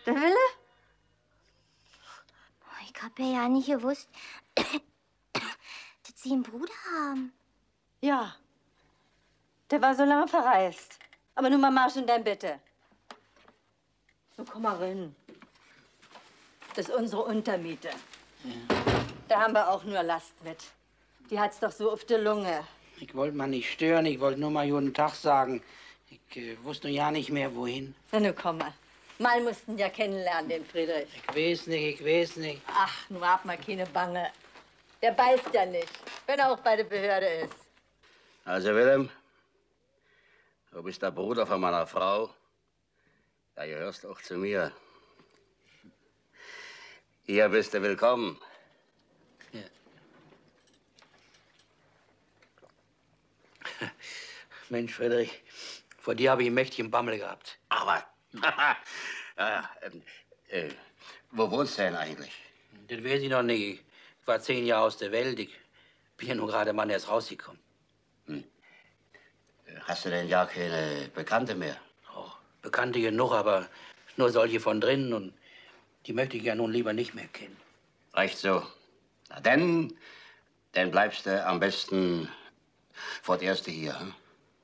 Der Wille? Ich hab ja nicht gewusst, dass Sie einen Bruder haben. Ja. Der war so lange verreist. Aber nun mal marsch in dein Bette. So, komm mal rein. Das ist unsere Untermiete. Ja. Da haben wir auch nur Last mit. Die hat's doch so auf der Lunge. Ich wollte mal nicht stören, ich wollte nur mal guten Tag sagen. Ich wusste ja nicht mehr, wohin. Na, nun komm mal. Mal mussten ja kennenlernen, den Friedrich. Ich weiß nicht. Ach, nur hab mal keine Bange. Der beißt ja nicht, wenn er auch bei der Behörde ist. Also, Wilhelm, du bist der Bruder von meiner Frau. Da gehörst auch zu mir. Hier bist du willkommen. Ja. Mensch, Friedrich, vor dir habe ich einen mächtigen Bammel gehabt. Ach was. Wo wohnst du denn eigentlich? Das weiß ich noch nicht. Ich war 10 Jahre aus der Welt. Ich bin ja nur gerade mal erst rausgekommen. Hast du denn ja keine Bekannte mehr? Oh, Bekannte genug, aber nur solche von drinnen. Und die möchte ich ja nun lieber nicht mehr kennen. Recht so. Na dann bleibst du am besten forterst hier. Hm?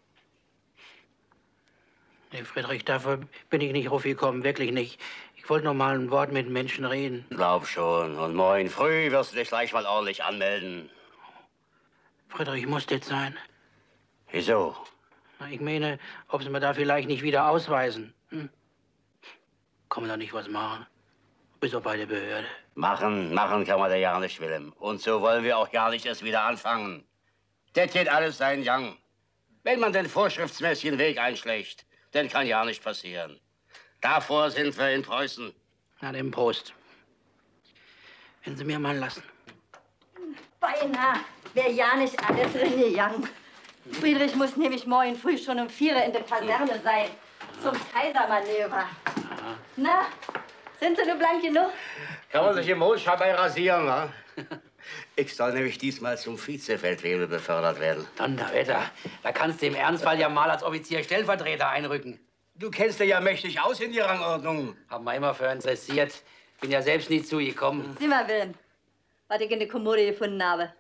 Nee, Friedrich, dafür bin ich nicht raufgekommen, wirklich nicht. Ich wollte noch mal ein Wort mit Menschen reden. Glaub schon. Und morgen früh wirst du dich gleich mal ordentlich anmelden. Friedrich, muss das sein? Wieso? Na, ich meine, ob sie mir da vielleicht nicht wieder ausweisen. Hm? Kann man da nicht was machen? Bis auch bei der Behörde. Machen kann man da ja nicht, Willem. Und so wollen wir auch gar nicht erst wieder anfangen. Das geht alles seinen Gang. Wenn man den vorschriftsmäßigen Weg einschlägt, dann kann ja nicht passieren. Davor sind wir in Preußen. Na, dem Prost. Wenn Sie mir mal lassen. Beinahe wäre ja nicht alles reingegangen. Friedrich muss nämlich morgen früh schon um 4 Uhr in der Kaserne sein. Zum Kaisermanöver. Na, sind Sie nur blank genug? Kann man sich im Mondschab rasieren, wa? Ich soll nämlich diesmal zum Vizefeldwebel befördert werden. Donnerwetter, da kannst du im Ernstfall ja mal als Offizier Stellvertreter einrücken. Du kennst dich ja mächtig aus in die Rangordnung. Hab mich immer für interessiert. Bin ja selbst nicht zugekommen. Sieh mal, Wilhelm, was ich in der Kommode gefunden habe.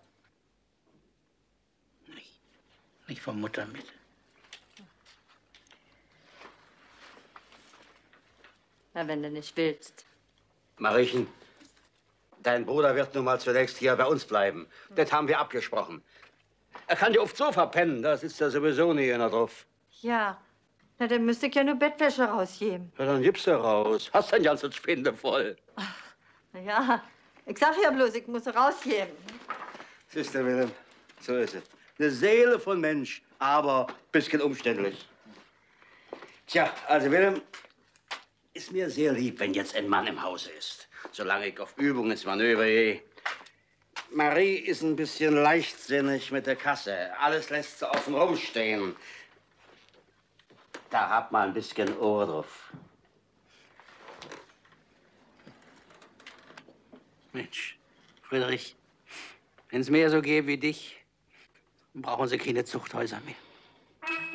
Nicht von Mutter mit. Na, wenn du nicht willst. Mariechen, dein Bruder wird nun mal zunächst hier bei uns bleiben. Das haben wir abgesprochen. Er kann dir aufs Sofa pennen, da sitzt er sowieso nie einer drauf. Ja, na, dann müsste ich ja nur Bettwäsche rausgeben. Ja, dann gibst du raus. Hast dein ganzes Spinde voll. Na ja, ich sag ja bloß, ich muss rausgeben. Siehst du, Willem, so ist es. Eine Seele von Mensch, aber ein bisschen umständlich. Tja, also Willem, ist mir sehr lieb, wenn jetzt ein Mann im Hause ist. Solange ich auf Übung ins Manöver gehe. Marie ist ein bisschen leichtsinnig mit der Kasse. Alles lässt sie offen rumstehen. Da hat man ein bisschen Ohr drauf. Mensch, Friedrich, wenn es mehr so gäbe wie dich, brauchen Sie keine Zuchthäuser mehr.